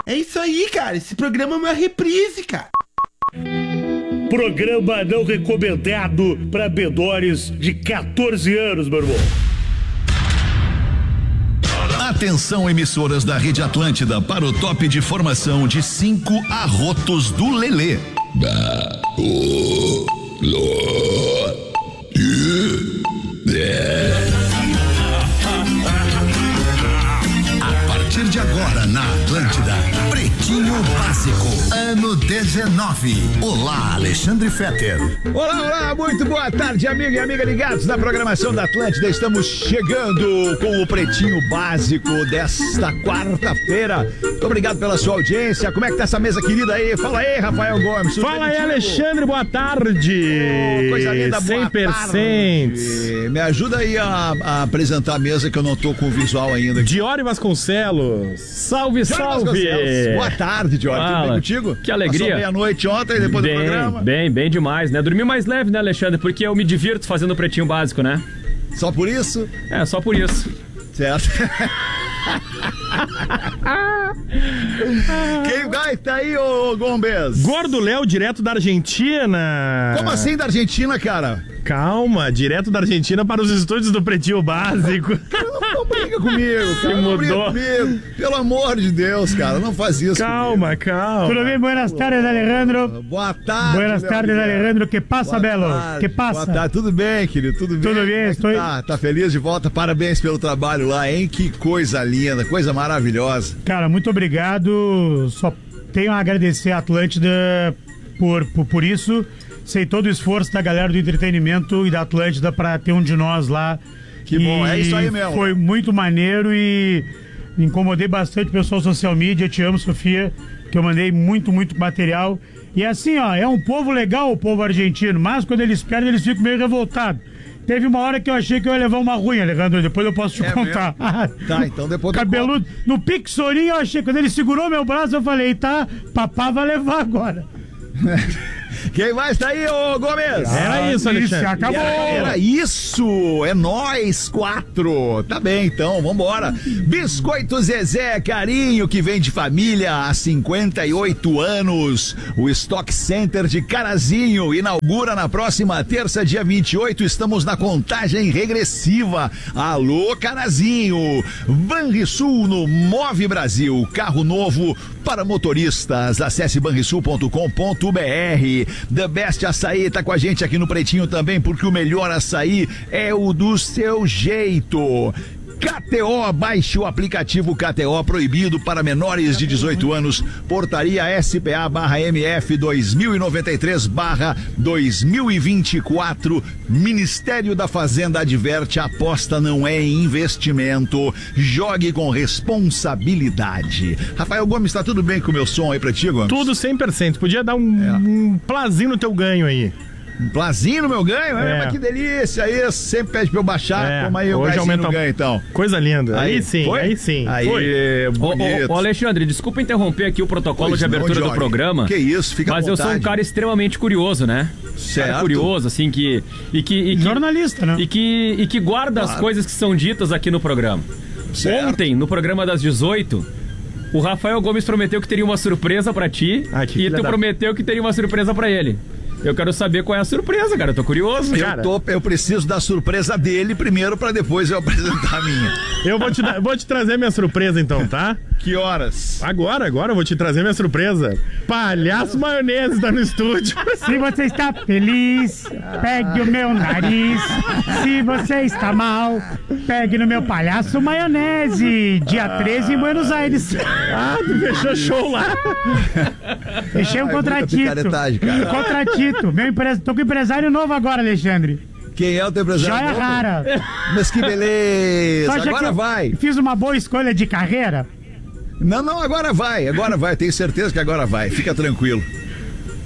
É isso aí, cara. Esse programa é uma reprise, cara. Programa não recomendado para menores de 14 anos, meu irmão. Atenção, emissoras da Rede Atlântida, para o top de formação de 5 arrotos do Lelê. A partir de agora na Atlântida, Pretinho Básico, ano 19. Olá, Alexandre Fetter. Olá, muito boa tarde, amigo e amiga ligados na programação da Atlântida. Estamos chegando com o Pretinho Básico desta quarta-feira. Muito obrigado pela sua audiência. Como é que tá essa mesa querida aí? Fala aí, Rafael Gomes. Fala aí, Alexandre, boa tarde. Coisa linda, boa 100%. tarde. Me ajuda aí a apresentar a mesa, que eu não tô com o visual ainda. Diori Vasconcelos. Salve, Diori salve. Vasconcelos. Boa tarde, Diori. Tudo bem contigo? Que alegria. Passou meia-noite ontem, depois do programa? Bem demais, né? Dormi mais leve, né, Alexandre? Porque eu me divirto fazendo o Pretinho Básico, né? Só por isso? É, só por isso. Certo. Quem vai tá aí, ô Gomes? Gordo Léo, direto da Argentina. Como assim da Argentina, cara? Calma, direto da Argentina para os estúdios do Pretinho Básico. Cara, não briga comigo, cara. Que Não briga mudou. comigo. Pelo amor de Deus, cara, não faz isso. Calma. Tudo bem? Buenas tardes, Alejandro. Boa tarde. Buenas tardes, Alejandro. Que passa, Belo? Que passa? Boa tarde. Tudo bem, querido? Tudo bem? Tudo bem, Como é que estou... Tá feliz de volta? Parabéns pelo trabalho lá, hein? Que coisa linda, coisa maravilhosa. Cara, muito obrigado. Só tenho a agradecer a Atlântida por isso. Sei todo o esforço da galera do entretenimento e da Atlântida pra ter um de nós lá. Que bom, é isso aí mesmo. Foi muito maneiro e me incomodei bastante o pessoal social media. Te amo, Sofia, que eu mandei muito material. E assim, ó, é um povo legal, o povo argentino, mas quando eles perdem, eles ficam meio revoltados. Teve uma hora que eu achei que eu ia levar uma ruim, Alejandro, depois eu posso te contar. Tá, então depois Cabeludo, no Pixorinho eu achei, quando ele segurou meu braço, eu falei, tá, papá vai levar agora. Quem mais tá aí, ô Gomes? Era isso, Alexandre. Acabou. Era isso, é nós 4. Tá bem, então, vambora. Biscoito Zezé, carinho que vem de família há 58 anos. O Stock Center de Carazinho inaugura na próxima terça, dia 28. Estamos na contagem regressiva. Alô, Carazinho. Banrisul no Move Brasil. Carro novo para motoristas. Acesse banrisul.com.br. The Best Açaí tá com a gente aqui no Pretinho também, porque o melhor açaí é o do seu jeito. KTO, baixe o aplicativo KTO, proibido para menores de 18 anos, portaria SPA/MF 2093/2024, Ministério da Fazenda adverte, aposta não é investimento, jogue com responsabilidade. Rafael Gomes, tá tudo bem com o meu som aí pra ti, Gomes? Tudo 100%, podia dar um plazinho no teu ganho aí. Um plazinho no meu ganho? Mas que delícia isso. Sempre pede pra eu baixar. Toma aí o hoje aumenta no ganho, então. Coisa linda. Aí sim, foi? aí sim. Aí, bonito. Ô, Alexandre, desculpa interromper aqui o protocolo de abertura do programa. Que isso, fica à vontade. Mas eu sou um cara extremamente curioso, né? Certo. Cara curioso, assim, que jornalista, né? E que guarda as coisas que são ditas aqui no programa. Certo. Ontem, no programa das 18... o Rafael Gomes prometeu que teria uma surpresa pra ti e tu prometeu que teria uma surpresa pra ele. Eu quero saber qual é a surpresa, cara. Eu tô curioso, cara. Eu preciso da surpresa dele primeiro pra depois eu apresentar a minha. Eu vou te trazer minha surpresa então, tá? Que horas? Agora eu vou te trazer minha surpresa. Palhaço Maionese tá no estúdio. Se você está feliz, pegue o meu nariz. Se você está mal, pegue no meu Palhaço Maionese. Dia 13 em Buenos Aires. Ah, tu fechou show lá. Fechei um contratito. Contratito. Tô com empresário novo agora, Alexandre. Quem é o teu empresário? Joia rara. Mas que beleza. Agora vai. Fiz uma boa escolha de carreira? Não, agora vai. Tenho certeza que agora vai. Fica tranquilo.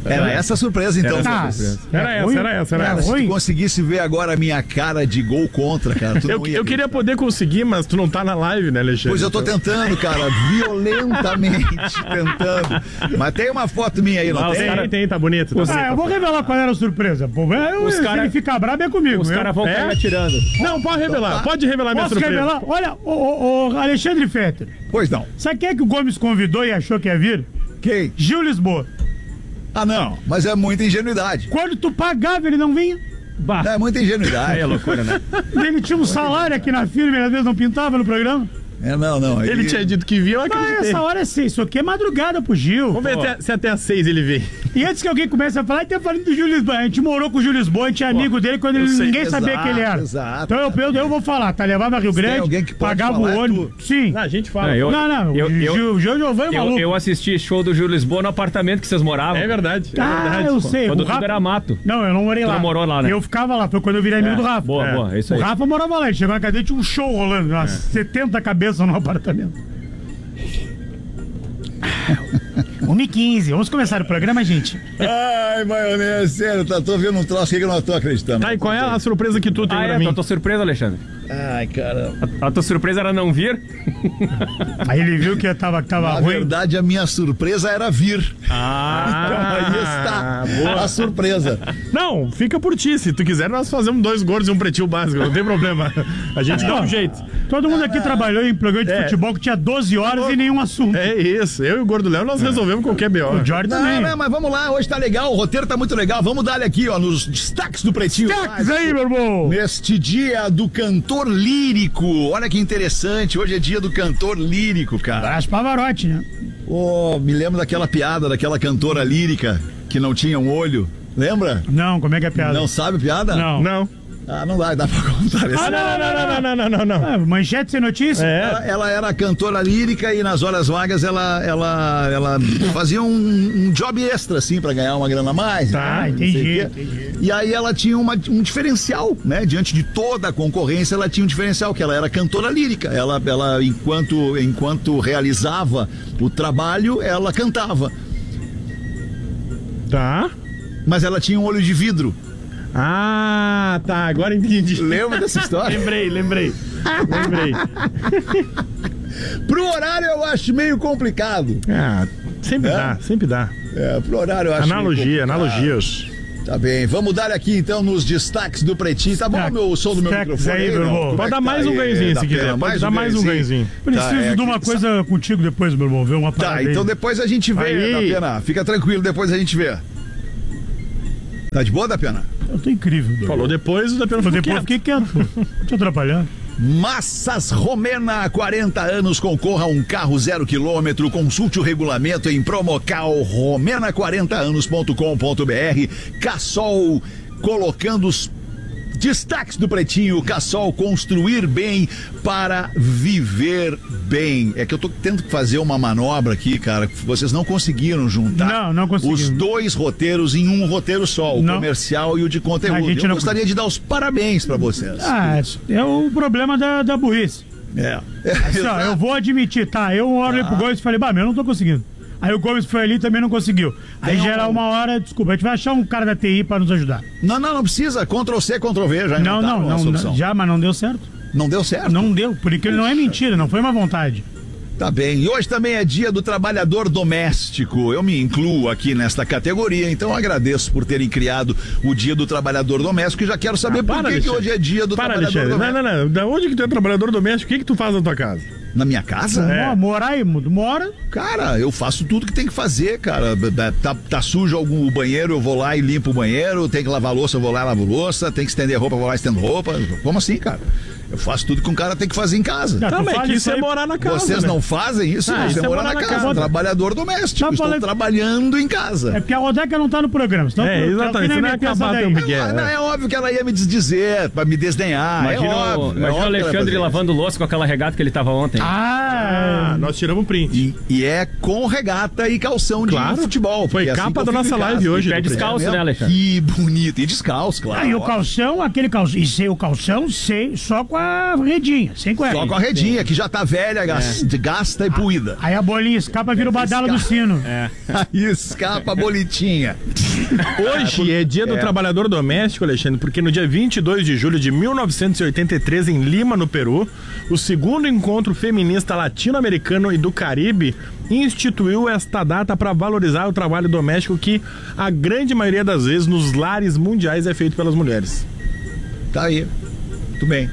Era essa a surpresa, então. Era essa. Cara, se tu conseguisse ver agora a minha cara de gol contra, cara, tu não ia. Eu queria poder conseguir, mas tu não tá na live, né, Alexandre? Pois eu tô tentando, cara, violentamente tentando. Mas tem uma foto minha aí, não tem? Tem, tá bonito. Eu vou revelar qual era a surpresa. Pô, se ele ficar brabo é comigo. Os caras vão cair atirando. Não, pode revelar. Pode revelar minha surpresa. Revelar? Olha, o Alexandre Fetter. Pois não. Sabe quem é que o Gomes convidou e achou que ia vir? Quem? Gil Lisboa. Ah, não. Mas é muita ingenuidade. Quando tu pagava, ele não vinha. É muita ingenuidade. Aí é loucura, né? Ele tinha um salário aqui na firma, às vezes não pintava no programa. Não. Ele tinha dito que vinha, eu acreditei. Essa hora é 6, isso aqui é madrugada pro Gil. Vamos ver se até às 6 ele vem. E antes que alguém comece a falar, tem falando do Gil Lisboa. A gente morou com o Gil Lisboa, a gente é amigo dele quando ninguém sabia quem ele era. Exato. Então eu vou falar, tá? Levava Rio Grande, pagava o ônibus. Sim. A gente fala. O Gil Giovanni é maluco. Eu assisti show do Gil Lisboa no apartamento que vocês moravam. É verdade. Eu sei. Quando tudo era mato. Não, eu não morei lá. Tu não morou lá, né? Eu ficava lá, foi quando eu virei amigo do Rafa. Boa, é isso aí. O Rafa morava lá, ele chegou na cadeia e tinha um show rolando, umas 70 cabeças no apartamento. 1h15, vamos começar o programa, gente. Ai, maionese, sério, tô vendo um troço aqui que eu não tô acreditando. Tá, e qual é a surpresa que tu tem pra mim? A tua surpresa, Alexandre? Ai, cara. A tua surpresa era não vir? Aí ele viu que tava Na ruim. verdade, a minha surpresa era vir. Então aí está a surpresa. Não, fica por ti. Se tu quiser, nós fazemos 2 gordos e um pretinho básico. Não tem problema. A gente dá um jeito. Todo mundo aqui trabalhou em programa de futebol que tinha 12 horas e nenhum assunto. É isso. Eu e o Gordo Léo, nós resolvemos qualquer B.O. O Jorge também. Não, mas vamos lá. Hoje tá legal. O roteiro tá muito legal. Vamos dar aqui, ó, nos destaques do Pretinho. Destaques aí, meu irmão. Neste dia do cantor lírico. Olha que interessante. Hoje é dia do cantor lírico, cara. Abraço Pavarotti, né? Me lembro daquela piada, daquela cantora lírica que não tinha um olho. Lembra? Não, como é que é a piada? Não sabe a piada? Não. Não dá pra contar isso. Não. Manchete sem notícia? Ela era cantora lírica e nas horas vagas ela fazia um job extra, assim, pra ganhar uma grana a mais. Tá, entendi. E aí ela tinha um diferencial, né? Diante de toda a concorrência, ela tinha um diferencial, que ela era cantora lírica. Ela enquanto realizava o trabalho, ela cantava. Tá. Mas ela tinha um olho de vidro. Ah, tá, agora entendi. Lembra dessa história? Lembrei. Pro horário eu acho meio complicado. Sempre dá. Pro horário eu acho analogias. Tá bem, vamos dar aqui então nos destaques do Pretinho. Tá bom meu som do meu microfone aí, meu irmão. Pode dar mais um ganhozinho se quiser. Pode dar mais um ganhozinho. Preciso de uma coisa contigo depois, meu irmão. Ver uma parada. Tá, então depois a gente vê, Da Pena. Fica tranquilo, depois a gente vê. Tá de boa, Da Pena? Eu tô incrível. Falou depois, o Da Pena ficou quieto. Fiquei quieto, pô. Não te atrapalhar. Massas Romena, há 40 anos, concorra a um carro 0 km. Consulte o regulamento em Promocal, romena40anos.com.br. Cassol, colocando os destaques do Pretinho. Cassol, construir bem para viver bem. É que eu tô tendo que fazer uma manobra aqui, cara. Vocês não conseguiram juntar não conseguimos. Os 2 roteiros em um roteiro só, o comercial e o de conteúdo. Eu gostaria de dar os parabéns para vocês. É o problema da burrice. Assim, ó, eu vou admitir, tá? Eu olhei pro Gomes e falei, eu não tô conseguindo. Aí o Gomes foi ali e também não conseguiu. Aí gerar uma hora, desculpa, a gente vai achar um cara da TI pra nos ajudar. Não precisa. Ctrl+C, Ctrl+V, já não, já, mas não deu certo. Não deu certo? Não deu, porque não é mentira, não foi uma vontade. Tá bem, e hoje também é dia do trabalhador doméstico. Eu me incluo aqui nesta categoria, então agradeço por terem criado o dia do trabalhador doméstico e já quero saber por que hoje é dia do trabalhador doméstico. Não, da onde que tu é trabalhador doméstico? O que tu faz na tua casa? Na minha casa? Morar aí, mora. Cara, eu faço tudo que tem que fazer, cara. Tá sujo o banheiro, eu vou lá e limpo o banheiro. Tem que lavar louça, eu vou lá e lavo louça. Tem que estender roupa, eu vou lá e estendo roupa. Como assim, cara? Eu faço tudo que um cara tem que fazer em casa. Mas isso é morar na casa. Vocês não fazem isso? Você morar na casa. Trabalhador doméstico. Estou trabalhando em casa. É porque a Rodeca não tá no programa. Exatamente. Você não ia acabar teu Miguel. É óbvio que ela ia me desdizer, pra me desdenhar. Imagina o Alexandre lavando louça com aquela regata que ele tava ontem. Nós tiramos print. E é com regata e calção de futebol. Foi porque capa assim da nossa live hoje. Pé descalço, né, Alexandre? Que bonito. E descalço, claro. E o calção, aquele calção. E sem o calção, só com a redinha, sem cueca. Só com a redinha, que já tá velha, gasta e puída. Aí a bolinha escapa, vira o badalo do sino. Aí escapa a bolitinha. Hoje é dia do trabalhador doméstico, Alexandre, porque no dia 22 de julho de 1983, em Lima, no Peru, o segundo encontro feminista latino-americano e do Caribe instituiu esta data para valorizar o trabalho doméstico que a grande maioria das vezes nos lares mundiais é feito pelas mulheres. Tá aí. Muito bem.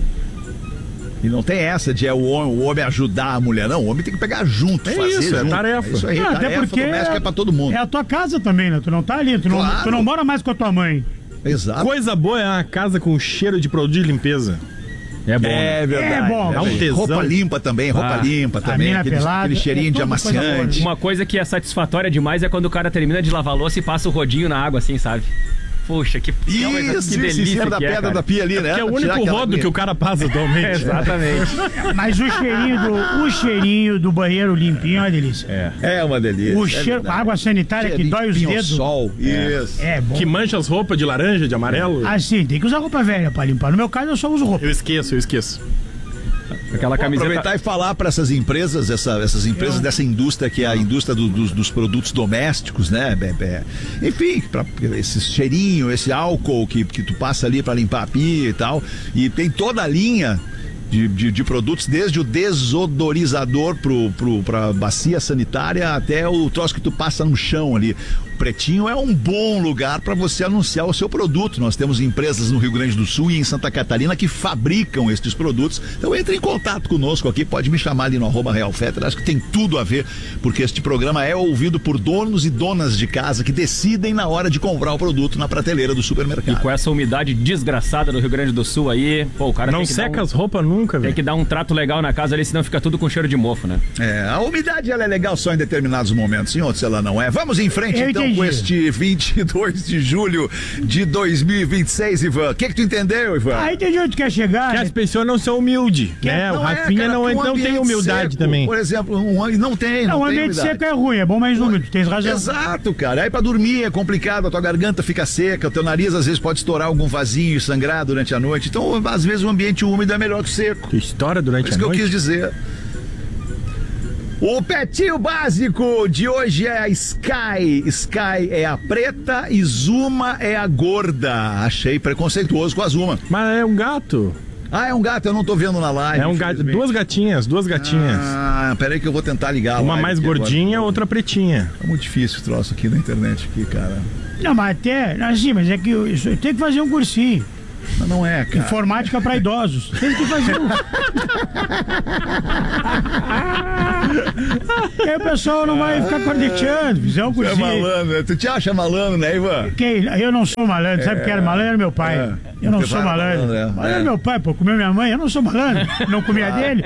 E não tem essa de o homem ajudar a mulher, não. O homem tem que pegar junto, é fazer isso, junto. é tarefa. É isso aí, Até tarefa porque doméstica é pra todo mundo. É a tua casa também, né? Tu não tá ali, tu não mora mais com a tua mãe. Exato. Coisa boa é uma casa com cheiro de produto de limpeza. É bom. É verdade. É bom. Dá um tesão. Roupa limpa também. mina pelada, aquele cheirinho de tudo coisa amaciante. Uma coisa que é satisfatória demais é quando o cara termina de lavar a louça e passa o rodinho na água, assim, sabe? Puxa, que delícia da que é, pedra cara. da pia ali, né? Que é o Pra tirar único aquela rodo aguinha. que o cara passa atualmente. Exatamente. Mas o cheirinho do banheiro limpinho é uma delícia. É uma delícia. O cheiro, a água sanitária que dói os dedos. Sol. Isso. É bom. Que mancha as roupas de laranja, de amarelo. Assim, tem que usar roupa velha pra limpar. No meu caso, eu só uso roupa. Eu esqueço. Aquela Vou camiseta. aproveitar e falar para essas empresas, essas empresas dessa indústria que é a indústria dos produtos domésticos, né? Enfim, para esse cheirinho, esse álcool que tu passa ali para limpar a pia e tal. E tem toda a linha de produtos, desde o desodorizador pra bacia sanitária até o troço que tu passa no chão ali. O Pretinho é um bom lugar para você anunciar o seu produto. Nós temos empresas no Rio Grande do Sul e em Santa Catarina que fabricam estes produtos. Então entre em contato conosco aqui, pode me chamar ali no @RealFetter. Acho que tem tudo a ver, porque este programa é ouvido por donos e donas de casa que decidem na hora de comprar o produto na prateleira do E supermercado. com essa umidade desgraçada do Rio Grande do Sul aí, pô, o cara Não tem que seca dar as roupas nunca, tem velho. que dar um trato legal na casa ali, senão fica tudo com cheiro de mofo, né? A umidade ela é legal só em determinados momentos, em outros ela não é. Vamos em frente Eu então entendi. com este 22 de julho de 2026, Ivan. O que tu entendeu, Ivan? Aí tem onde tu quer chegar. Que as pessoas não são humildes, né? O Rafinha cara, não com tem ambiente humildade seco, também. Por exemplo, não tem Não, o tem ambiente umidade. seco é ruim, é bom mais úmido, tens razão. Exato, cara. Aí pra dormir é complicado, a tua garganta fica seca, o teu nariz às vezes pode estourar algum vasinho e sangrar durante a noite. Então, às vezes, o ambiente úmido é melhor que o seco. Que história É durante isso a que eu noite. quis dizer. O Pretinho Básico de hoje é a Sky. Sky é a preta e Zuma é a gorda. Achei preconceituoso com a Zuma. Mas é um gato. Ah, é um gato, eu não tô vendo na live. É um gato. Duas gatinhas. Ah, peraí que eu vou tentar ligar a Uma live mais aqui gordinha, agora. outra pretinha. É muito difícil o troço aqui na internet, aqui, cara. Não, mas até, assim, mas é que eu tenho que fazer um cursinho. Mas não é, cara. Informática pra idosos. Tem que fazer um. E aí o pessoal não vai ficar corneteando, fizer um Tu é cursinho. malandro, né? Tu te acha malandro, né, Ivan? Quem? Eu não sou malandro, sabe quem era malandro? Era meu pai. Eu não Teu sou pai era malandro. malandro, Malandro era meu pai, pô, comeu minha mãe, eu não sou malandro. Não comia dele.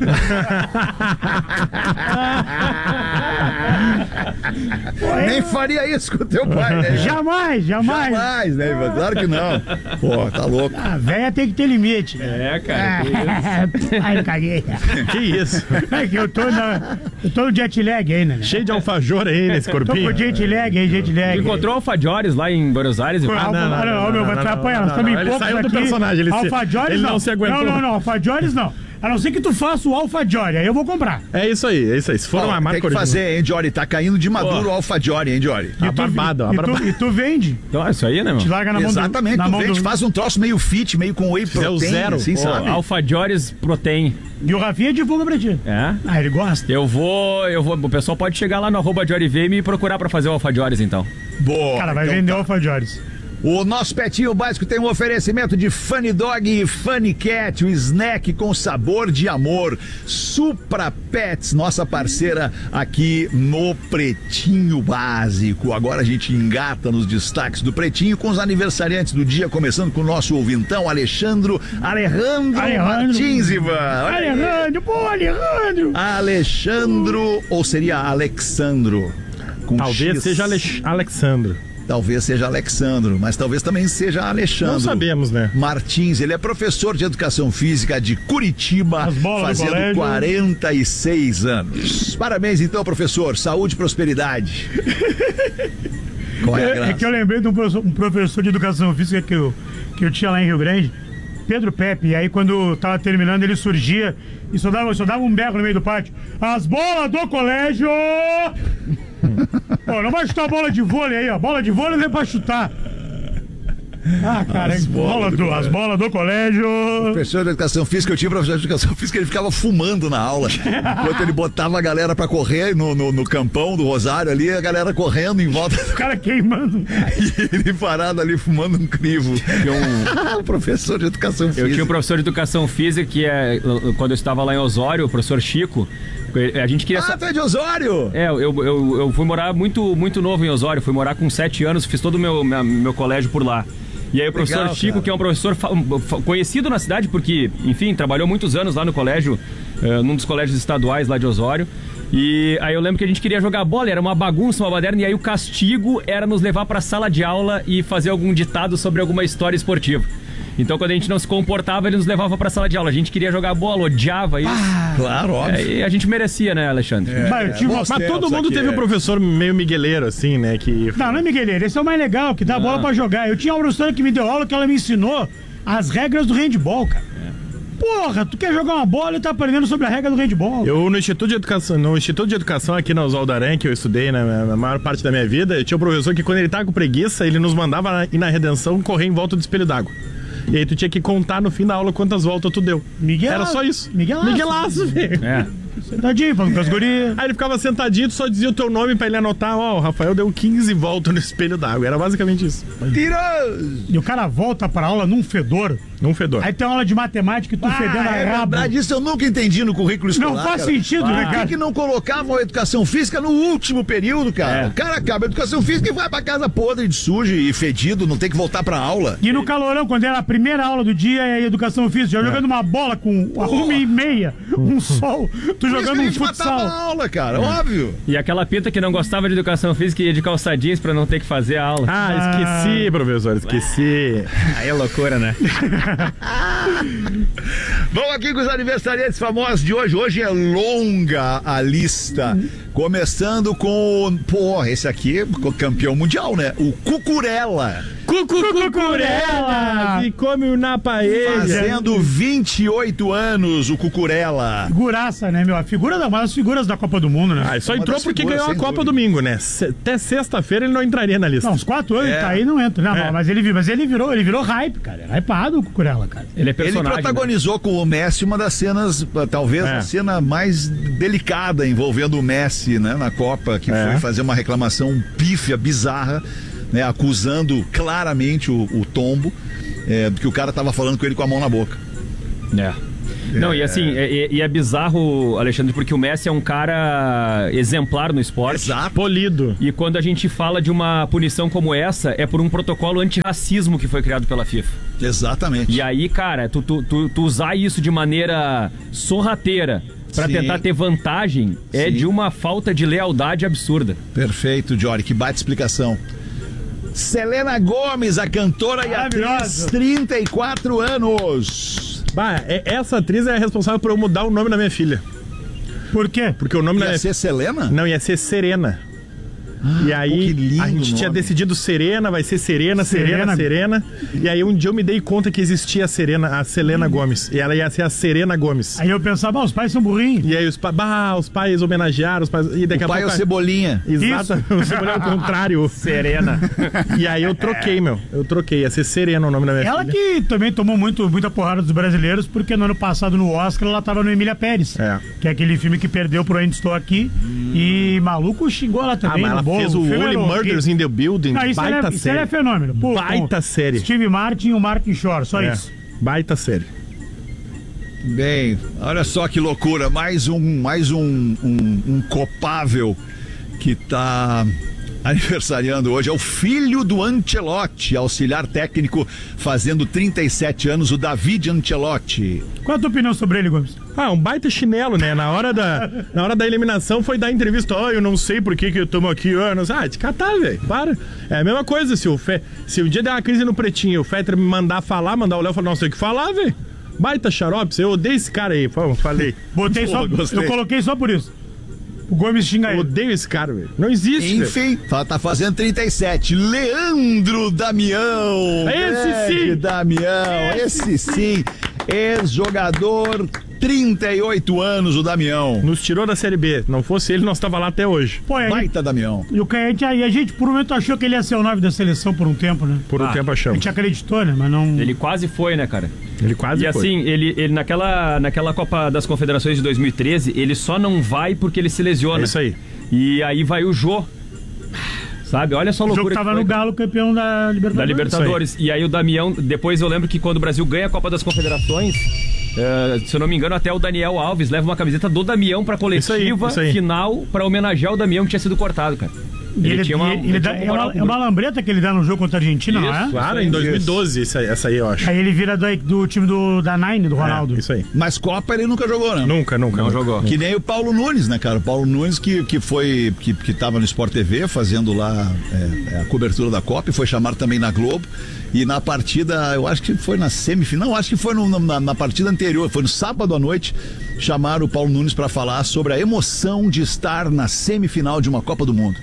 Nem faria isso com o teu pai, né? Jamais. Jamais, né, Ivan? Claro que não. Pô, tá louco. A véia tem que ter limite. É, cara. Ai, caguei. Que isso? É que eu tô no jet lag ainda, né? Cheio de alfajor aí nesse Tô corpinho. com jet lag aí, jet lag. Encontrou alfajores lá em Buenos Aires? Não, meu, vai atrapalhar. Nós estamos em Ele poucos saiu do aqui. personagem, Alfajores ele não se aguentou. Não, alfajores não. A não ser que tu faça o alfajore, aí eu vou comprar. É isso aí. Se for uma Ó, marca tem que original. fazer, hein, Jory? Tá caindo de maduro o Alfajore, hein, Jory? A barbada, E tu vende. Então, isso aí, né, meu? Te larga na mão Exatamente, na tu mão vende, faz um troço meio fit, meio com whey Fizer o protein, zero. assim, Pô, sabe? Alfajores Protein. E o Rafinha divulga pra ti. É? Ah, ele gosta. Eu vou. O pessoal pode chegar lá no @JoryV e me procurar pra fazer o alfajores, então. Boa. Cara, vai então vender tá. alfajores. O nosso Pretinho Básico tem um oferecimento de Funny Dog e Funny Cat, o snack com sabor de amor. Supra Pets, nossa parceira aqui no Pretinho Básico. Agora a gente engata nos destaques do Pretinho com os aniversariantes do dia, começando com o nosso ouvintão, Alejandro Martins, Ivan. Olha aí. Alejandro. Alexandro, ou seria Alexandro? Com Talvez X. seja Alexandro. Talvez seja Alexandro, mas talvez também seja Alexandre. Não sabemos, né? Martins, ele é professor de educação física de Curitiba, fazendo 46 anos. Parabéns então, professor. Saúde e prosperidade. Qual é a graça? É que eu lembrei de um professor de educação física que eu tinha lá em Rio Grande, Pedro Pepe, e aí quando tava terminando ele surgia e só dava um berro no meio do pátio. As bolas do colégio! Pô, não vai chutar bola de vôlei aí, ó. Bola de vôlei não é pra chutar. Ah, cara, as bolas do colégio. Professor de educação física, eu tinha professor de educação física, ele ficava fumando na aula. Enquanto ele botava a galera pra correr no campão do Rosário ali, a galera correndo em volta. O cara queimando. E ele parado ali fumando um crivo. Professor de educação física. Eu tinha um professor de educação física que quando eu estava lá em Osório, o professor Chico. A gente queria. Tu é de Osório? Eu fui morar muito novo em Osório. Fui morar com 7 anos, fiz todo o meu colégio por lá. E aí o professor Legal, Chico, cara, que é um professor conhecido na cidade, porque, enfim, trabalhou muitos anos lá no colégio, num dos colégios estaduais lá de Osório. E aí eu lembro que a gente queria jogar bola, era uma bagunça, uma baderna, e aí o castigo era nos levar pra sala de aula e fazer algum ditado sobre alguma história esportiva. Então, quando a gente não se comportava, ele nos levava pra sala de aula. A gente queria jogar bola, odiava isso. Claro, óbvio. E a gente merecia, né, Alexandre? Mas todo mundo teve um professor meio migueleiro, assim, né? Não é migueleiro. Esse é o mais legal, que dá bola pra jogar. Eu tinha uma professora que me deu aula, que ela me ensinou as regras do handball, cara. Porra, tu quer jogar uma bola e tá aprendendo sobre a regra do handball. Eu, no Instituto de Educação aqui na Oswaldo Aranha, que eu estudei na maior parte da minha vida, eu tinha um professor que, quando ele tava com preguiça, ele nos mandava ir na Redenção correr em volta do espelho d'água. E aí tu tinha que contar no fim da aula quantas voltas tu deu. Era só isso. Miguelaço, velho. Sentadinho, falando com as gurias. Aí ele ficava sentadinho, tu só dizia o teu nome pra ele anotar. O Rafael deu 15 voltas no espelho d'água. Era basicamente isso. Tiroso! E o cara volta pra aula num fedor. Aí tem aula de matemática e tu fedendo a rabo. Verdade, isso eu nunca entendi no currículo escolar. Não faz sentido, né, cara? Por que não colocavam a educação física no último período, cara? O cara acaba a educação física e vai pra casa podre de sujo e fedido, não tem que voltar pra aula. E no calorão, quando era a primeira aula do dia, é educação física, jogando uma bola com 1h30, um sol, tu jogando um futsal. A aula, cara, óbvio. E aquela pinta que não gostava de educação física ia de calça jeans pra não ter que fazer a aula. Esqueci, professor, esqueci. Aí é loucura, né? Vamos aqui com os aniversariantes famosos de hoje. Hoje é longa a lista. Começando com... esse aqui é campeão mundial, né? O Cucurella. Cucurella! E come na paella. Fazendo 28 anos, o Cucurella. Figuraça, né, meu? Uma das figuras da Copa do Mundo, né? Só entrou porque ganhou a Copa domingo, né? Até sexta-feira ele não entraria na lista. Não, uns 4 anos, tá aí não entra. Não, mas ele virou hype, cara. É hypado o Cucurella, cara. Ele é personagem. Ele protagonizou com o Messi uma das cenas, talvez a cena mais delicada envolvendo o Messi, né, na Copa, que foi fazer uma reclamação pífia, bizarra, né, acusando claramente o tombo, que o cara tava falando com ele com a mão na boca. Não, e assim, é bizarro, Alexandre, porque o Messi é um cara exemplar no esporte. Exato. Polido. E quando a gente fala de uma punição como essa, é por um protocolo antirracismo que foi criado pela FIFA. Exatamente. E aí, cara, tu usar isso de maneira sorrateira pra tentar ter vantagem é de uma falta de lealdade absurda. Perfeito, Jory, que baita explicação. Selena Gomez, a cantora e atriz, 34 anos. Essa atriz é a responsável por eu mudar o nome da minha filha. Por quê? Porque o nome ia ser Selena? Não, ia ser Serena. E aí a gente tinha decidido Serena, vai ser Serena. E aí um dia eu me dei conta que existia a Selena Gomez. E ela ia ser a Serena Gomez. Aí eu pensava, os pais são burrinhos. E aí os pais homenagearam, e daqui a pouco... é o Cebolinha. Exato, o Cebolinha é o contrário. Serena. E aí eu troquei, ia ser Serena o nome da minha filha. Ela que também tomou muita porrada dos brasileiros, porque no ano passado no Oscar ela tava no Emília Pérez. Que é aquele filme que perdeu pro Ainda Estou Aqui. E maluco xingou ela também. Mas ela fez o Only Murders in the Building. Baita série. Isso é fenômeno. Baita série. Steve Martin e o Martin Short, só isso. Baita série. Bem, olha só que loucura. Mais um copável que tá aniversariando hoje é o filho do Ancelotti, auxiliar técnico, fazendo 37 anos, o David Ancelotti. Qual a tua opinião sobre ele, Gomes? Um baita chinelo, né? Na hora da eliminação foi dar entrevista. Eu não sei por que eu tomo aqui anos. Te catar, velho. Para. É a mesma coisa. Se um dia der uma crise no Pretinho e o Fetter me mandar o Léo falar, não sei o que falar, velho. Baita xarope. Eu odeio esse cara aí. Falei. Eu coloquei só por isso. O Gomes xinga ele. Eu odeio esse cara, velho. Não existe. Enfim, tá fazendo 37. Leandro Damião. Esse sim. Damião, esse sim. Ex-jogador, 38 anos, o Damião. Nos tirou da Série B. Não fosse ele, nós tava lá até hoje. Baita Damião. E a gente, por um momento, achou que ele ia ser o 9 da seleção por um tempo, né? Por um tempo achamos. A gente acreditou, né? Mas não... Ele quase foi, né, cara? Ele quase foi. E assim, ele naquela Copa das Confederações de 2013, ele só não vai porque ele se lesiona. É isso aí. E aí vai o Jô. Sabe? Olha só a loucura. O jogo tava no Galo, campeão da Libertadores. Da Libertadores. E aí o Damião, depois eu lembro que quando o Brasil ganha a Copa das Confederações, se eu não me engano, até o Daniel Alves leva uma camiseta do Damião pra coletiva isso aí. Final pra homenagear o Damião que tinha sido cortado, cara. É uma lambreta que ele dá no jogo contra a Argentina, não é? Claro, em 2012, essa aí eu acho. Aí ele vira do time da Nine, do Ronaldo. Isso aí. Mas Copa ele nunca jogou, né? Nunca. Não jogou. Que nem o Paulo Nunes, né, cara? O Paulo Nunes que tava no Sport TV fazendo lá a cobertura da Copa e foi chamado também na Globo. E na partida, eu acho que foi na semifinal, acho que foi na partida anterior, foi no sábado à noite, chamaram o Paulo Nunes para falar sobre a emoção de estar na semifinal de uma Copa do Mundo.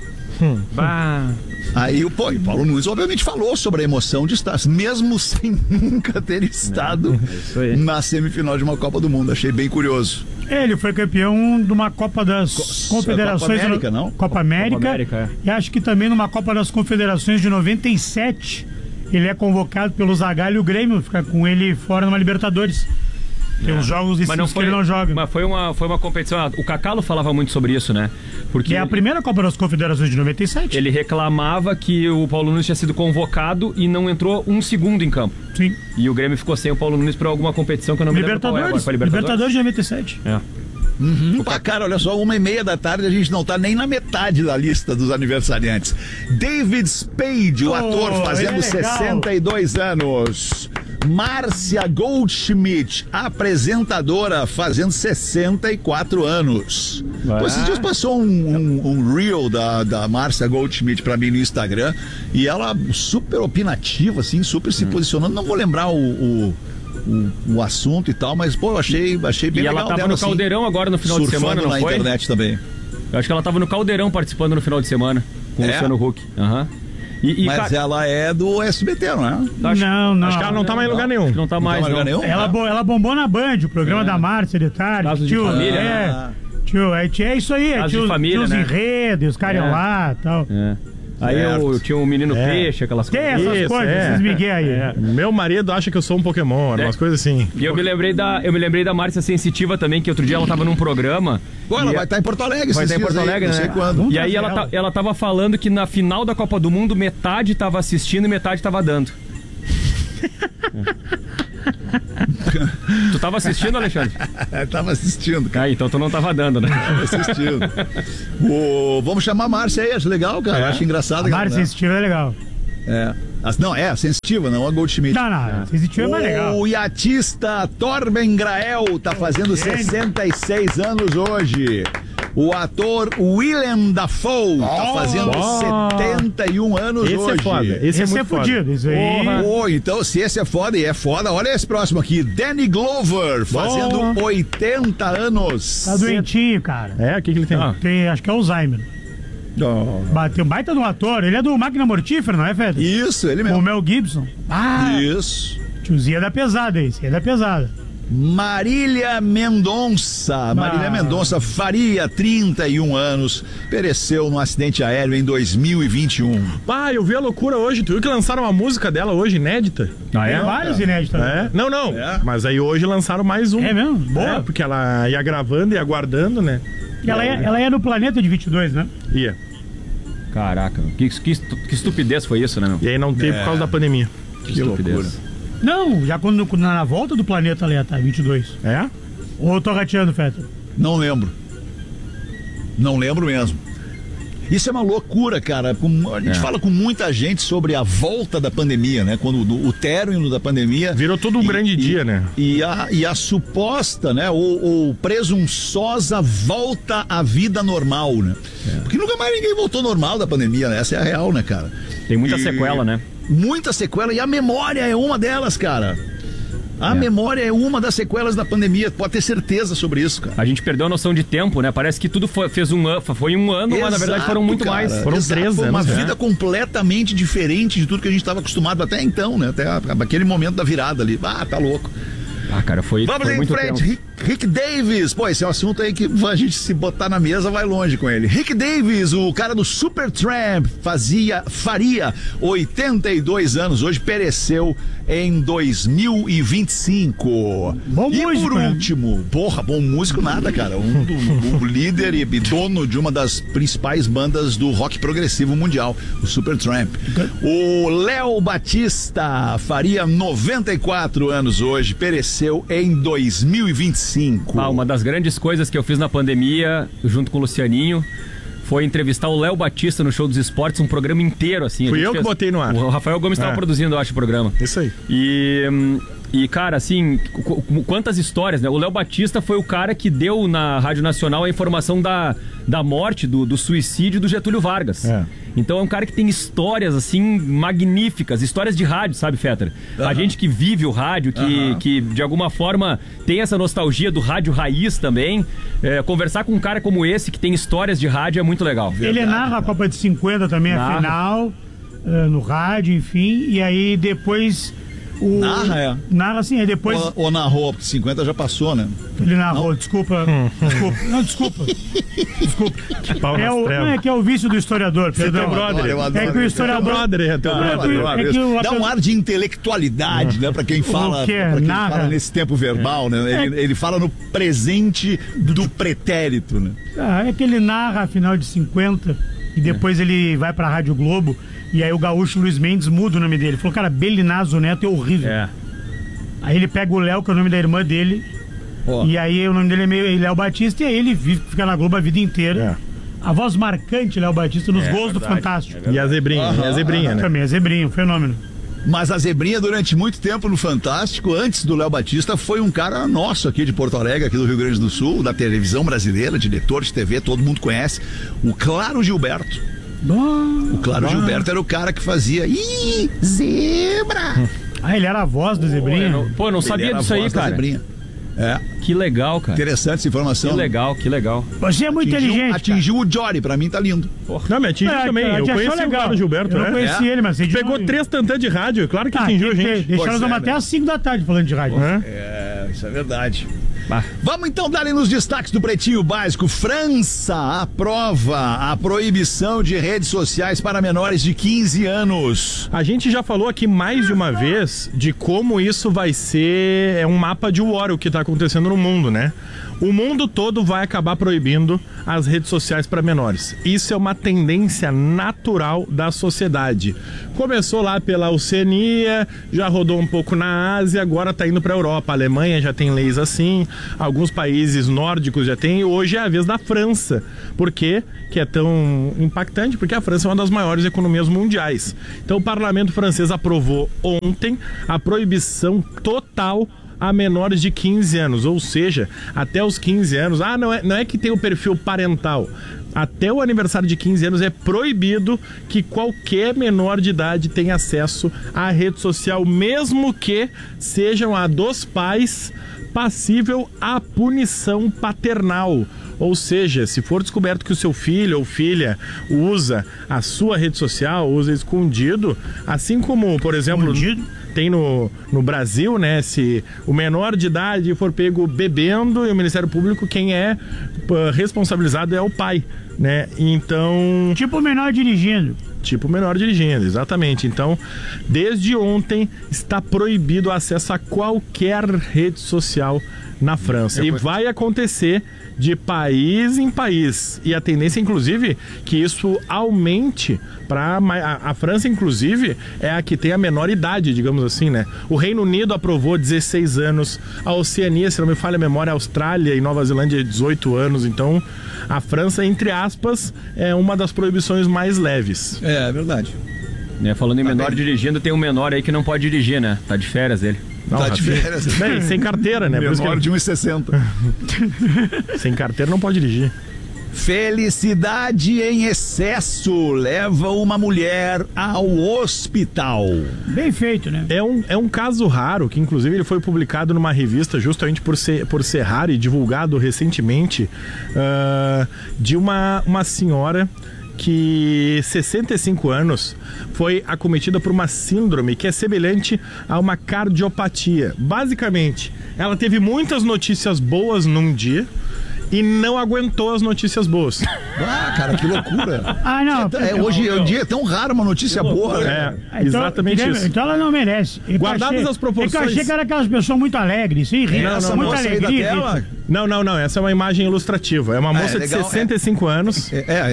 Aí o Paulo Nunes obviamente falou sobre a emoção de estar, mesmo sem nunca ter estado na semifinal de uma Copa do Mundo. Achei bem curioso. Ele foi campeão de uma Copa das Confederações. Copa América, não? Copa América, E acho que também numa Copa das Confederações de 97. Ele é convocado pelo Zagallo e o Grêmio, fica com ele fora numa Libertadores. Tem uns jogos que ele não joga. Mas foi uma competição. O Cacalo falava muito sobre isso, né? Porque a primeira Copa das Confederações de 97. Ele reclamava que o Paulo Nunes tinha sido convocado e não entrou um segundo em campo. Sim. E o Grêmio ficou sem o Paulo Nunes por alguma competição que eu não me lembro qual é agora. Foi Libertadores de 97. Cara, olha só, 1h30 da tarde, a gente não tá nem na metade da lista dos aniversariantes. David Spade, o ator, fazendo 62 anos. Márcia Goldschmidt, apresentadora, fazendo 64 anos. Esses dias passou um reel da Márcia Goldschmidt pra mim no Instagram e ela super opinativa, assim, super se posicionando. Não vou lembrar o assunto e tal, mas eu achei bem legal. E ela tava no Caldeirão agora no final de semana, não foi? Na internet também. Eu acho que ela tava no Caldeirão participando no final de semana com o Luciano Huck. Mas ela é do SBT, não é? Não. Acho que ela não tá mais em lugar nenhum. Não tá mais em lugar nenhum. Ela bombou na Band, o programa da Márcia de tarde. Caso de família, é isso aí. Caso de família, os enredos, os caras lá e tal. Aí eu tinha um menino peixe, aquelas coisas. Tem essas coisas, esses migué aí. Meu marido acha que eu sou um Pokémon, umas coisas assim. E eu me lembrei da Márcia Sensitiva também, que outro dia ela tava num programa. Ela vai estar em Porto Alegre, vai estar em Porto Alegre, né? Não sei quando. E aí ela tava falando que na final da Copa do Mundo, metade tava assistindo e metade tava dando. Tu tava assistindo, Alexandre? Tava assistindo, cara. Então tu não tava dando, né? Tava assistindo. Vamos chamar a Márcia aí, acho legal, cara. Acho engraçado. A Márcia Sensitiva é legal. Não, a Sensitiva, não a Goldschmidt. Não, Sensitiva é mais legal. O iatista Torben Grael tá fazendo 66 anos hoje. O ator Willem Dafoe tá fazendo 71 anos hoje. Esse é foda. Esse é muito fodido. Isso aí. Então, se esse é foda e é foda, olha esse próximo aqui. Danny Glover, fazendo 80 anos. Tá doentinho, cara. O que ele tem? Tem, acho que é Alzheimer. Bateu um baita de um ator. Ele é do Máquina Mortífera, não é, Fede? Isso, ele mesmo. O Mel Gibson. Isso. Tiozinho é da pesada, esse é da pesada. Marília Mendonça. Marília Mendonça Faria, 31 anos, pereceu num acidente aéreo em 2021. Eu vi a loucura hoje. Tu viu que lançaram uma música dela hoje, inédita? Tem várias inéditas. Não. Mas aí hoje lançaram mais uma. É mesmo? Boa. Porque ela ia gravando e aguardando, né? Ela ia no Planeta de 22, né? Ia. Caraca, que estupidez foi isso, né, meu? E aí não teve por causa da pandemia. Que estupidez. Loucura. Não, já quando na volta do planeta ali, tá, 22. Ou eu tô rateando, Fetter? Não lembro. Não lembro mesmo. Isso é uma loucura, cara. A gente fala com muita gente sobre a volta da pandemia, né? Quando o término da pandemia... Virou todo um grande dia, né? E a suposta, né? Ou presunçosa volta à vida normal, né? Porque nunca mais ninguém voltou normal da pandemia, né? Essa é a real, né, cara? Tem muita sequela, né? Muita sequela, e a memória é uma delas, cara. A memória é uma das sequelas da pandemia, pode ter certeza sobre isso, cara. A gente perdeu a noção de tempo, né? Parece que tudo foi um ano, mas na verdade foram muito mais. Foram 3 anos. Foi uma vida completamente diferente de tudo que a gente estava acostumado até então, né? Até aquele momento da virada ali. Ah, tá louco. Ah, cara, foi muito frente. tempo. Rick Davis, pô, esse é um assunto aí que a gente se botar na mesa vai longe com ele. Rick Davis, o cara do Supertramp, faria 82 anos, hoje pereceu em 2025. Bom e músico, por último, bom músico nada, cara, o líder e dono de uma das principais bandas do rock progressivo mundial, o Supertramp. O Léo Batista faria 94 anos hoje, pereceu em 2025. Uma das grandes coisas que eu fiz na pandemia, junto com o Lucianinho, foi entrevistar o Léo Batista no Show dos Esportes, um programa inteiro, assim. Fui eu que botei no ar. O Rafael Gomes estava produzindo, eu acho, o programa. Isso aí. E, cara, assim, quantas histórias, né? O Léo Batista foi o cara que deu na Rádio Nacional a informação da morte, do suicídio do Getúlio Vargas. Então é um cara que tem histórias, assim, magníficas, histórias de rádio, sabe, Fetter? A gente que vive o rádio, que de alguma forma tem essa nostalgia do rádio raiz também, conversar com um cara como esse, que tem histórias de rádio, é muito legal. Ele narra a Copa de 50 também, a final, no rádio, enfim, e aí depois... Narra assim, aí depois... Ou narrou, porque 50 já passou, né? Ele narrou, desculpa. Desculpa. Que pau nas trevas. Que é o vício do historiador, perdão. É que o historiador... Dá um ar de intelectualidade, né? Pra quem fala, fala nesse tempo verbal, né? Ele fala no presente do pretérito, né? É que ele narra a final de 50 e depois ele vai pra Rádio Globo. E aí o gaúcho Luiz Mendes muda o nome dele. Falou, cara, Belinazo Neto é horrível. Aí ele pega o Léo, que é o nome da irmã dele. E aí o nome dele é meio Léo Batista. E aí ele fica na Globo a vida inteira. A voz marcante, Léo Batista, nos gols do Fantástico. E a Zebrinha, né? Também, a Zebrinha, um fenômeno. Mas a Zebrinha, durante muito tempo no Fantástico, antes do Léo Batista, foi um cara nosso aqui de Porto Alegre, aqui do Rio Grande do Sul, da televisão brasileira, diretor de TV, todo mundo conhece. O Claro Gilberto. O Claro Gilberto era o cara que fazia zebra. Ele era a voz da Zebrinha. Eu não sabia disso aí, cara. Que legal, cara. Interessante essa informação. Que legal. Você é muito inteligente. Atingiu o Jory, pra mim tá lindo. Não, me atingiu também. Eu conheci o Claro Gilberto, né? Eu conheci ele, mas... Pegou 3 tantãs de rádio, claro que atingiu a gente. Deixaram nós até às 5 da tarde falando de rádio. Isso é verdade. Vamos então dar nos destaques do Pretinho Básico. França aprova a proibição de redes sociais para menores de 15 anos. A gente já falou aqui mais de uma vez de como isso vai ser um mapa de war, o que está acontecendo no mundo, né? O mundo todo vai acabar proibindo as redes sociais para menores. Isso é uma tendência natural da sociedade. Começou lá pela Oceania, já rodou um pouco na Ásia, agora está indo para a Europa. A Alemanha já tem leis assim, alguns países nórdicos já tem, e hoje é a vez da França. Por quê que é tão impactante? Porque a França é uma das maiores economias mundiais. Então o parlamento francês aprovou ontem a proibição total a menores de 15 anos, ou seja, até os 15 anos, não é que tem o perfil parental, até o aniversário de 15 anos é proibido que qualquer menor de idade tenha acesso à rede social, mesmo que sejam a dos pais, passível à punição paternal. Ou seja, se for descoberto que o seu filho ou filha usa a sua rede social, usa escondido, assim como, por exemplo, tem no Brasil, né? Se o menor de idade for pego bebendo, e o Ministério Público, quem é responsabilizado é o pai, né? Então... Tipo o menor dirigindo. Tipo menor dirigindo, exatamente. Então, desde ontem está proibido o acesso a qualquer rede social na França. E vai acontecer de país em país. E a tendência, inclusive, que isso aumente para a França, inclusive, é a que tem a menor idade, digamos assim, né? O Reino Unido aprovou 16 anos, a Oceania, se não me falha a memória, a Austrália e Nova Zelândia 18 anos. Então, a França, entre aspas, é uma das proibições mais leves. É verdade. Falando em menor dirigindo, tem um menor aí que não pode dirigir, né? Tá de férias ele. Não, tá de férias. Bem, sem carteira, né? Menor de 1,60. Sem carteira não pode dirigir. Felicidade em excesso leva uma mulher ao hospital. Bem feito, né? É um caso raro, que inclusive ele foi publicado numa revista justamente por ser raro e divulgado recentemente, de uma senhora que 65 anos foi acometida por uma síndrome que é semelhante a uma cardiopatia. Basicamente, ela teve muitas notícias boas num dia e não aguentou as notícias boas. Ah, cara, que loucura. Não. Hoje é um dia tão raro uma notícia boa. Exatamente isso. Então ela não merece. Guardadas as proporções. Eu achei que era aquelas pessoas muito alegres, sim, muita alegria. Não. Essa é uma imagem ilustrativa. É uma moça de 65 anos.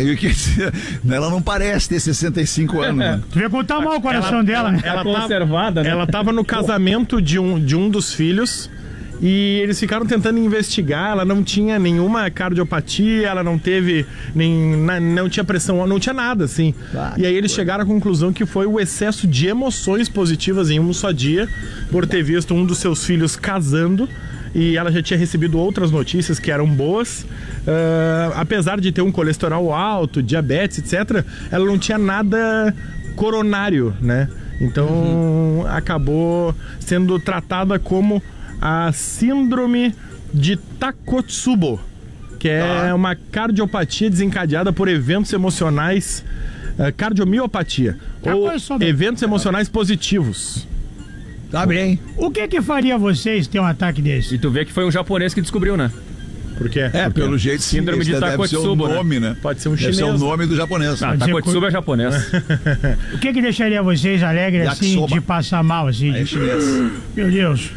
Ela não parece ter 65 anos. Né? Tu ia contar mal o coração dela, né? Ela conservada, né? Ela tava no casamento de um dos filhos. E eles ficaram tentando investigar, ela não tinha nenhuma cardiopatia, ela não teve não tinha pressão, não tinha nada, assim. E aí eles chegaram à conclusão que foi o excesso de emoções positivas em um só dia, por ter visto um dos seus filhos casando, e ela já tinha recebido outras notícias que eram boas. Apesar de ter um colesterol alto, diabetes, etc., ela não tinha nada coronário, né? Então acabou sendo tratada como a síndrome de Takotsubo, que é uma cardiopatia desencadeada por eventos emocionais, cardiomiopatia, ou eventos emocionais positivos. Tá bem. O que faria vocês ter um ataque desse? E tu vê que foi um japonês que descobriu, né? Por quê? Pelo jeito, síndrome de Takotsubo, deve ser o nome, né? Pode ser um chinês. Deve ser o nome do japonês. Takotsubo é japonês. O que deixaria vocês alegres, assim, de passar mal, assim? É chinês. Meu Deus.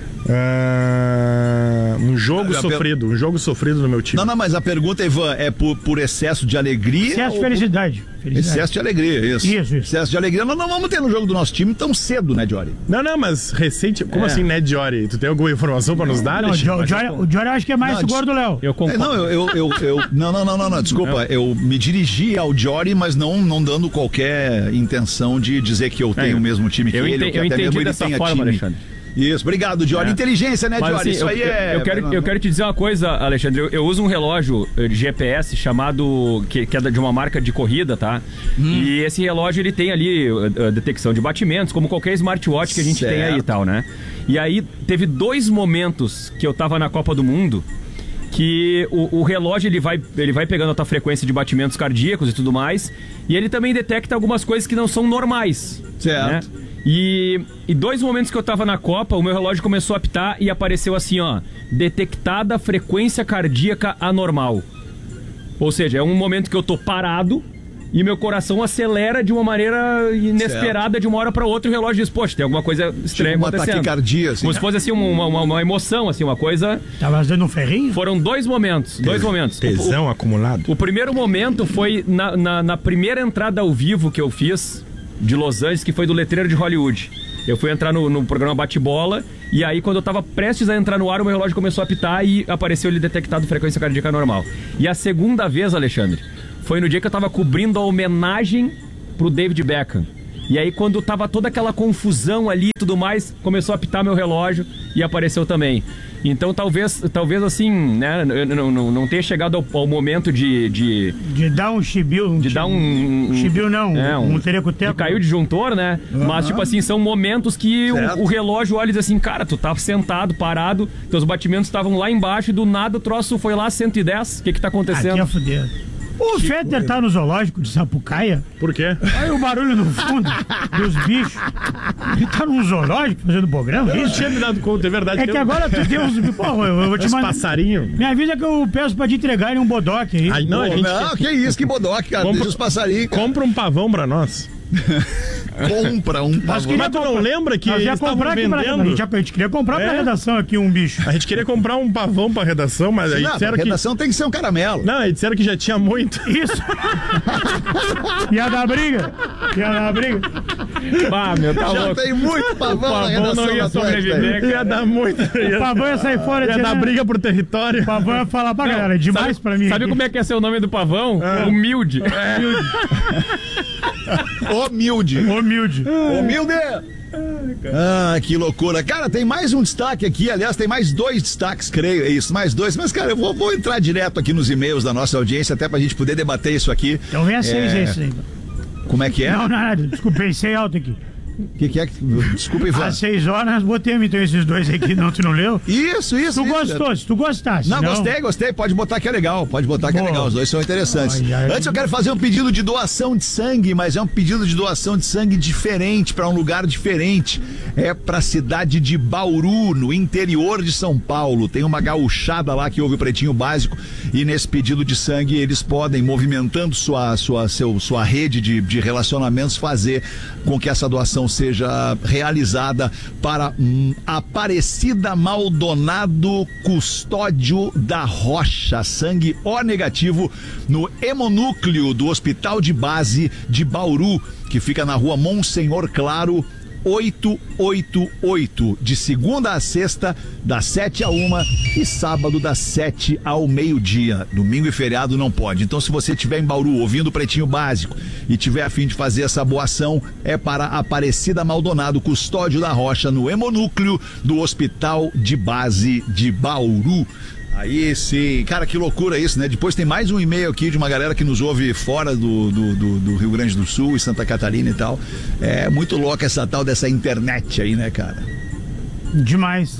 Um jogo sofrido no meu time. Não, mas a pergunta, Ivan, é por excesso de alegria? Excesso de felicidade. Excesso de alegria, isso. Excesso de alegria. Não vamos ter no jogo do nosso time tão cedo, né, Jory? Não, mas recente. Como assim, né, Jory? Tu tem alguma informação pra nos dar? Não, o Jory acho que é mais seguro do Léo. Eu concordo. Não, desculpa. Eu me dirigi ao Jory, mas não dando qualquer intenção de dizer que eu tenho o mesmo time que ele. Eu entendi dessa forma, Alexandre. Isso, obrigado, Jory. Inteligência, né, Jory? Assim, isso aí eu quero te dizer uma coisa, Alexandre. Eu uso um relógio de GPS chamado, que é de uma marca de corrida, tá? E esse relógio, ele tem ali a detecção de batimentos, como qualquer smartwatch que a gente tem aí e tal, né? E aí, teve 2 momentos que eu tava na Copa do Mundo que o relógio ele vai pegando a tua frequência de batimentos cardíacos e tudo mais, e ele também detecta algumas coisas que não são normais. Certo. Né? E 2 momentos que eu tava na Copa, o meu relógio começou a apitar e apareceu assim, ó: detectada frequência cardíaca anormal. Ou seja, é um momento que eu tô parado e meu coração acelera de uma maneira inesperada, de uma hora pra outra, e o relógio diz: poxa, tem alguma coisa estranha uma acontecendo. Taquicardia, assim. Como se fosse assim uma emoção, assim, uma coisa. Tava dando um ferrinho? Foram 2 momentos. 2 momentos. Tesão acumulado. O primeiro momento foi na primeira entrada ao vivo que eu fiz de Los Angeles, que foi do Letreiro de Hollywood. Eu fui entrar no programa Bate-Bola, e aí quando eu tava prestes a entrar no ar, o meu relógio começou a apitar e apareceu ele detectado frequência cardíaca normal. E a segunda vez, Alexandre, foi no dia que eu tava cobrindo a homenagem pro David Beckham. E aí quando tava toda aquela confusão ali e tudo mais, começou a apitar meu relógio e apareceu também. Então talvez assim, né, não tenha chegado ao momento de dar um chibiu. De dar um chibiu não, um tereco-teco. Caiu disjuntor, né? Mas tipo assim, são momentos que o relógio olha e diz assim: cara, tu tá sentado, parado, teus batimentos estavam lá embaixo e do nada o troço foi lá 110. O que tá acontecendo? Aqui é fuder. O Fetter tá no zoológico de Sapucaia. Por quê? Aí o barulho no fundo dos bichos. Ele tá num zoológico fazendo programa. Eu não tinha me dado conta, é verdade. É que agora tu tem uns... Pô, eu vou te mandar... passarinho. Me avisa que eu peço pra te entregarem um bodoque aí. Que isso, que bodoque, cara. Deixa os passarinhos. Compra um pavão pra nós. Compra um pavão. Mas tu não lembra que eles estavam vendendo? A gente queria comprar pra redação aqui um bicho. A gente queria comprar um pavão pra redação, mas aí disseram que... redação tem que ser um caramelo. Não, aí disseram que já tinha muito. Isso. Ia dar briga. Ah, meu, tá Já louco. tem muito pavão na redação. Não ia sobreviver. Ia dar muito. O pavão ia sair fora. Ia dar briga por território. O pavão ia falar, pá, galera, é demais pra mim. Sabe como é que é ser o nome do pavão? Humilde. Humilde. Ah, que loucura. Cara, tem mais um destaque aqui. Aliás, tem mais 2 destaques, creio. É isso, mais 2. Mas, cara, eu vou entrar direto aqui nos e-mails da nossa audiência, até pra gente poder debater isso aqui. Então vem a 6 esse aí. Como é que é? Não, nada. Desculpa, pensei alto aqui. O que é que... Desculpa, Ivan. Às 6 horas, botemos então esses 2 aqui, não, tu não leu? Isso. Tu gostou, se tu gostasse. Não, gostei. Pode botar que é legal. Os 2 são interessantes. Antes eu quero fazer um pedido de doação de sangue, mas é um pedido de doação de sangue diferente, para um lugar diferente. É pra cidade de Bauru, no interior de São Paulo. Tem uma gauchada lá que ouve o Pretinho Básico e nesse pedido de sangue eles podem, movimentando sua rede de relacionamentos, fazer com que essa doação seja realizada para Aparecida Maldonado Custódio da Rocha, sangue O negativo, no hemonúcleo do Hospital de Base de Bauru, que fica na rua Monsenhor Claro 888, de segunda a sexta, das 7 à 1 e sábado das 7 ao meio-dia. Domingo e feriado não pode. Então, se você estiver em Bauru ouvindo o Pretinho Básico e tiver a fim de fazer essa boa ação, é para Aparecida Maldonado Custódio da Rocha, no hemonúcleo do Hospital de Base de Bauru. Aí sim, cara, que loucura isso, né? Depois tem mais um e-mail aqui de uma galera que nos ouve fora do Rio Grande do Sul e Santa Catarina e tal. É muito louca essa tal dessa internet aí, né, cara? Demais.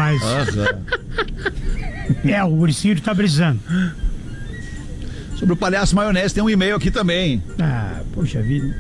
O Ursinho tá brisando. Sobre o Palhaço Maionese tem um e-mail aqui também. Ah, poxa vida.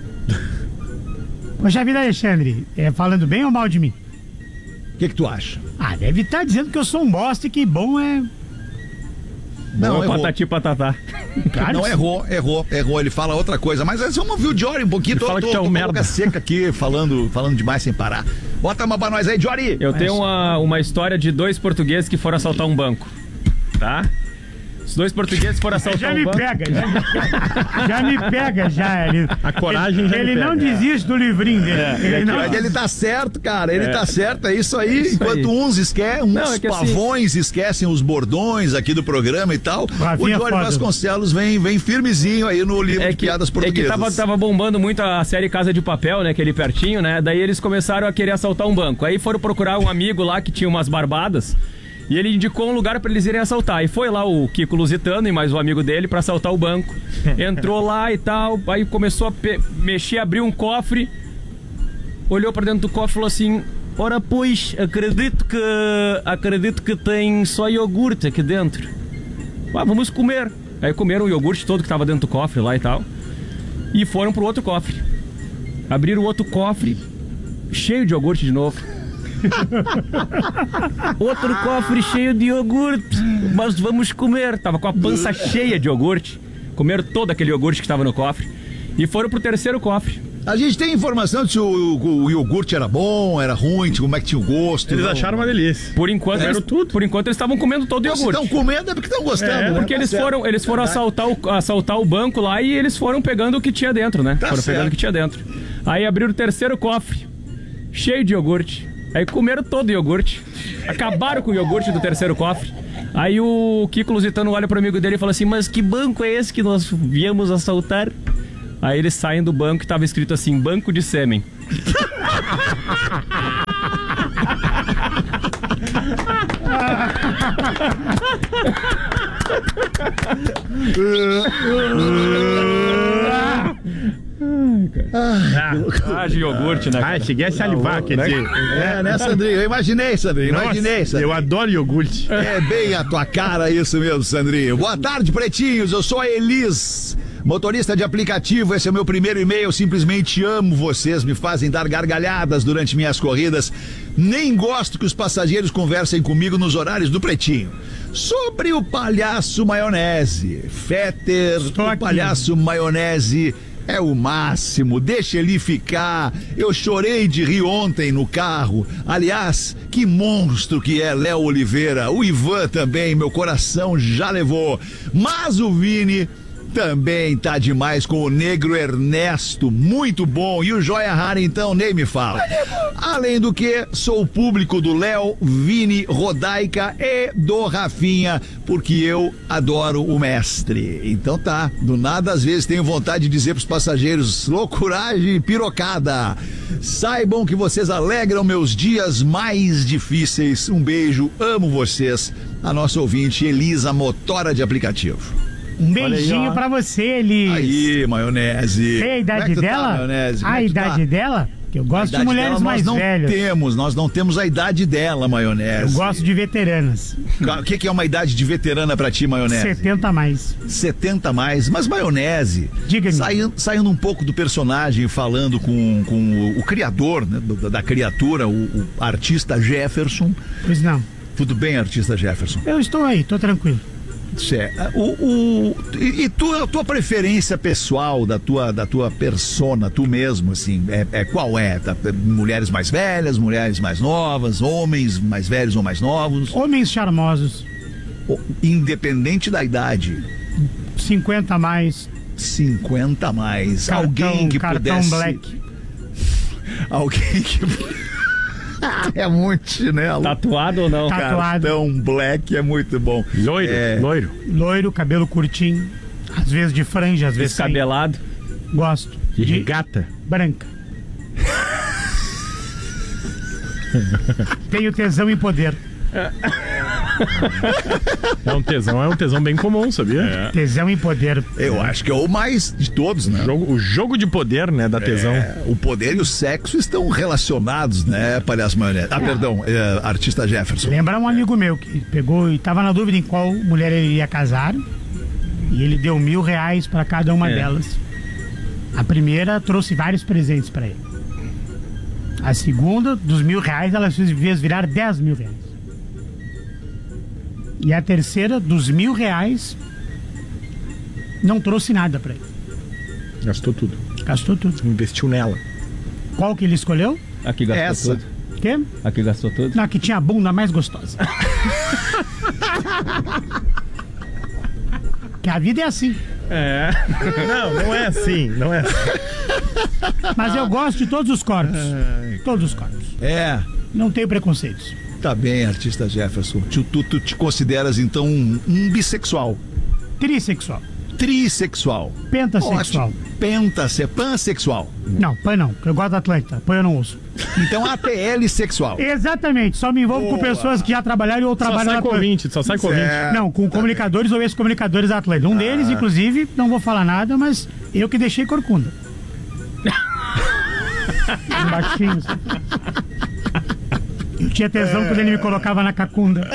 Alexandre, falando bem ou mal de mim? O que tu acha? Deve estar dizendo que eu sou um bosta e que bom é... Não, errou. Patati patatá. Cara, não, errou. Ele fala outra coisa. Mas vamos ouvir o Jory um pouquinho. Tô um com a boca seca aqui, falando demais sem parar. Bota uma pra nós aí, Jory. Eu tenho uma história de 2 portugueses que foram assaltar um banco. Tá? Os 2 portugueses foram assaltar um banco. Já me pega. A coragem ele não desiste do livrinho dele. Ele tá certo, cara. Ele tá certo, é isso aí. Enquanto uns esquecem, pavões esquecem os bordões aqui do programa e tal, o Jory Vasconcelos vem firmezinho aí no livro de piadas portuguesas. É que tava bombando muito a série Casa de Papel, né? Aquele pertinho, né? Daí eles começaram a querer assaltar um banco. Aí foram procurar um amigo lá que tinha umas barbadas. E ele indicou um lugar pra eles irem assaltar. E foi lá o Kiko Lusitano e mais um amigo dele pra assaltar o banco. Entrou lá e tal, aí começou a mexer, abriu um cofre, olhou pra dentro do cofre e falou assim: ora pois, acredito que tem só iogurte aqui dentro. Vamos comer. Aí comeram o iogurte todo que tava dentro do cofre lá e tal. E foram pro outro cofre. Abriram o outro cofre, cheio de iogurte de novo. Outro cofre cheio de iogurte. Mas vamos comer. Tava com a pança cheia de iogurte. Comeram todo aquele iogurte que estava no cofre. E foram pro terceiro cofre. A gente tem informação de se o iogurte era bom, era ruim, como é que tinha o gosto. Eles acharam uma delícia. Por enquanto eles estavam comendo todo o iogurte. Se estão comendo é porque estão gostando, né? Porque eles foram assaltar o banco lá e eles foram pegando o que tinha dentro, né? Pegando o que tinha dentro. Aí abriram o terceiro cofre, cheio de iogurte. Aí comeram todo o iogurte. Acabaram com o iogurte do terceiro cofre. Aí o Kiko Lusitano olha pro amigo dele e fala assim: mas que banco é esse que nós viemos assaltar? Aí eles saem do banco e tava escrito assim: banco de sêmen. De iogurte, né? Cheguei a salivar, quer dizer. Né, Sandrinho? Eu imaginei, Sandrinho. Eu adoro iogurte. É bem a tua cara isso mesmo, Sandrinho. Boa tarde, pretinhos. Eu sou a Elis, motorista de aplicativo. Esse é o meu primeiro e-mail. Eu simplesmente amo vocês. Me fazem dar gargalhadas durante minhas corridas. Nem gosto que os passageiros conversem comigo nos horários do Pretinho. Sobre o Palhaço Maionese. Fetter, o Palhaço Maionese É o máximo, deixa ele ficar. Eu chorei de rir ontem no carro. Aliás, que monstro que é Léo Oliveira. O Ivan também, meu coração já levou. Mas o Vini também tá demais com o Negro Ernesto, muito bom. E o Joia Rara, então, nem me fala. Além do que, sou o público do Léo, Vini, Rodaica e do Rafinha, porque eu adoro o mestre. Então tá, do nada às vezes tenho vontade de dizer pros passageiros, loucuragem e pirocada. Saibam que vocês alegram meus dias mais difíceis. Um beijo, amo vocês. A nossa ouvinte Elisa, motora de aplicativo. Um beijinho pra você, Elis. Aí, maionese. Tem a idade dela? Maionese? A idade dela? Que eu gosto de mulheres mais velhas. Nós não temos a idade dela, maionese. Eu gosto de veteranas. O que é uma idade de veterana pra ti, maionese? 70 mais. 70 mais, mas maionese. Diga-me. Saindo um pouco do personagem, falando com o criador, né, da criatura, o artista Jefferson. Pois não. Tudo bem, artista Jefferson? Eu estou aí, tô tranquilo. E a tua preferência pessoal da tua persona, tu mesmo, assim, qual é? Mulheres mais velhas, mulheres mais novas, homens mais velhos ou mais novos? Homens charmosos. Independente da idade. 50 mais. 50 mais. Cartão, alguém que cartão pudesse. black. Alguém que. É muito chinelo. Tatuado ou não? Tatuado. Cartão black é muito bom. Loiro. Loiro, cabelo curtinho. Às vezes de franja, às vezes sem. Descabelado. Gosto. De regata. Branca. Tenho tesão e poder. É um tesão bem comum, sabia? Tesão e poder. Eu acho que é o mais de todos, né? O jogo de poder, né, da tesão. O poder e o sexo estão relacionados, né, palhaço maionese? Perdão, artista Jefferson. Lembra um amigo meu que pegou e tava na dúvida em qual mulher ele ia casar. E ele deu R$1.000 para cada uma delas. A primeira trouxe vários presentes para ele. A segunda, dos R$1.000, ela fez virar R$10.000. E a terceira, dos R$1.000, não trouxe nada pra ele. Gastou tudo. Gastou tudo. Investiu nela. Qual que ele escolheu? Aqui gastou tudo. Quê? Aqui gastou tudo. Não, que tinha a bunda mais gostosa. Que a vida é assim. Não é assim. Não é assim. Mas eu gosto de todos os corpos. Todos os corpos. Não tenho preconceitos. Tá bem, artista Jefferson. Tu te consideras, então, um bissexual? Trissexual. Trissexual. Pentasexual. Pansexual. Não, pan não. Eu gosto da Atlântida. Pan eu não uso. Então, ATL sexual. Exatamente. Só me envolvo com pessoas que já trabalharam ou trabalham na Pan. Só sai com ouvinte. Não, com comunicadores ou ex-comunicadores da Atlântida. Um deles, inclusive, não vou falar nada, mas eu que deixei corcunda. Baixinho. Eu tinha tesão quando ele me colocava na cacunda.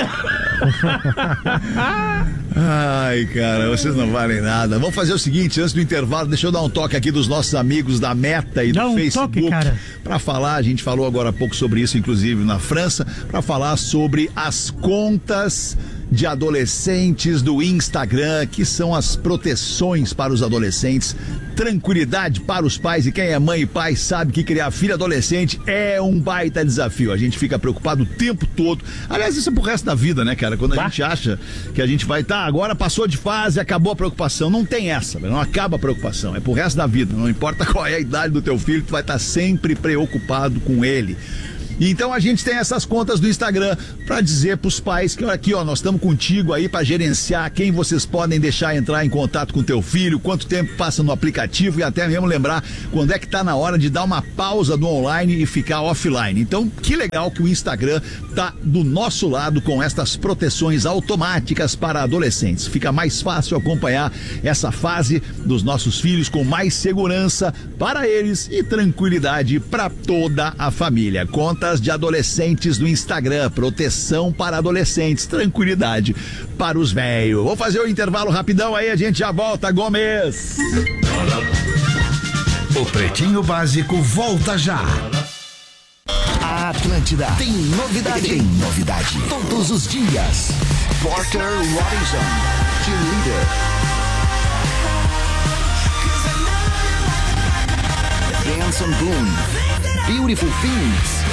Ai, cara, vocês não valem nada. Vamos fazer o seguinte, antes do intervalo, deixa eu dar um toque aqui dos nossos amigos da Meta e do Facebook. Toque, cara. Pra falar, a gente falou agora há pouco sobre isso, inclusive na França, pra falar sobre as contas de adolescentes do Instagram, que são as proteções para os adolescentes, tranquilidade para os pais, e quem é mãe e pai sabe que criar filho adolescente é um baita desafio. A gente fica preocupado o tempo todo. Aliás, isso é pro resto da vida, né, cara? Quando a gente acha que a gente vai agora passou de fase, acabou a preocupação. Não tem essa, não acaba a preocupação. É pro resto da vida. Não importa qual é a idade do teu filho, tu vai estar sempre preocupado com ele. Então a gente tem essas contas do Instagram pra dizer pros pais que, olha aqui, ó, nós estamos contigo aí pra gerenciar quem vocês podem deixar entrar em contato com teu filho, quanto tempo passa no aplicativo, e até mesmo lembrar quando é que tá na hora de dar uma pausa do online e ficar offline. Então, que legal que o Instagram tá do nosso lado com estas proteções automáticas para adolescentes. Fica mais fácil acompanhar essa fase dos nossos filhos com mais segurança para eles e tranquilidade para toda a família. Contas de adolescentes do Instagram, proteção para adolescentes, tranquilidade para os velhos. Vou fazer o intervalo rapidão aí, a gente já volta, Gomes. O Pretinho Básico volta já. A Atlântida tem novidade. Todos os dias. Porter Robinson, cheerleader. Benson Boone, Beautiful Things.